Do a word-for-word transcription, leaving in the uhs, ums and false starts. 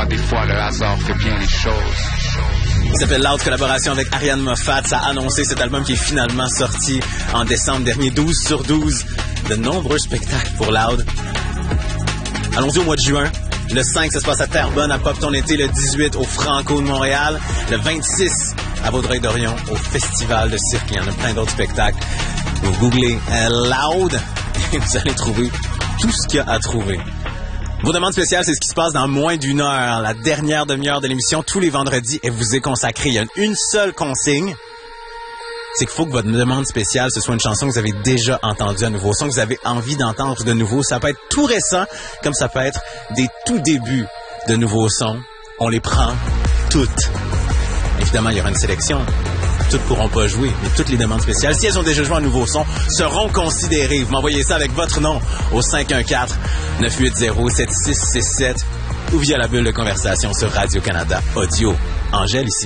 fois le hasard fait bien les choses. Il s'appelle Loud, collaboration avec Ariane Moffat. Ça a annoncé cet album qui est finalement sorti en décembre dernier. douze sur douze. De nombreux spectacles pour Loud. Allons-y au mois de juin. Le cinq, ça se passe à Terrebonne, à Pop Ton Été. Le dix-huit, au Franco de Montréal. Le vingt-six, à Vaudreuil-Dorion, au Festival de Cirque. Il y en a plein d'autres spectacles. Vous googlez euh, Loud et vous allez trouver tout ce qu'il y a à trouver. Vos demandes spéciales, c'est ce qui se passe dans moins d'une heure. La dernière demi-heure de l'émission, tous les vendredis, elle vous est consacrée. Il y a une seule consigne. C'est qu'il faut que votre demande spéciale, ce soit une chanson que vous avez déjà entendue, un nouveau son que vous avez envie d'entendre de nouveau. Ça peut être tout récent, comme ça peut être des tout débuts de nouveaux sons. On les prend toutes. Évidemment, il y aura une sélection. Toutes pourront pas jouer, mais toutes les demandes spéciales, si elles ont déjà joué un nouveau son, seront considérées. Vous m'envoyez ça avec votre nom au cinq un quatre, neuf huit zéro, sept six six sept ou via la bulle de conversation sur Radio-Canada Audio. Angèle ici.